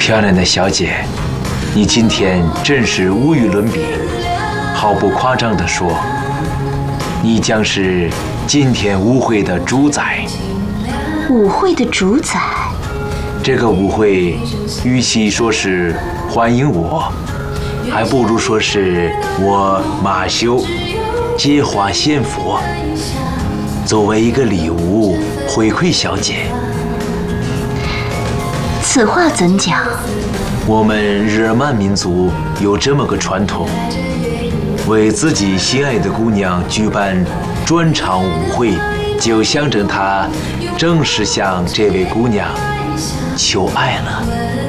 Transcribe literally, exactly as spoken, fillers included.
漂亮的小姐，你今天真是无与伦比。毫不夸张地说，你将是今天舞会的主宰。 舞会的主宰？ 这个舞会，与其说是欢迎我，还不如说是我马修借花献佛，作为一个礼物回馈小姐。 此话怎讲？ 我们日耳曼民族有这么个传统，为自己心爱的姑娘举办专场舞会，就象征他正式向这位姑娘求爱了。